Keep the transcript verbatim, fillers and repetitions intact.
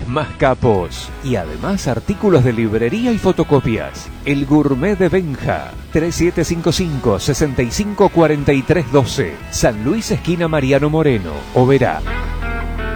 más capos y además artículos de librería y fotocopias. El Gourmet de Benja, tres siete cinco cinco, seis cinco cuatro tres uno dos, San Luis, esquina Mariano Moreno, Oberá.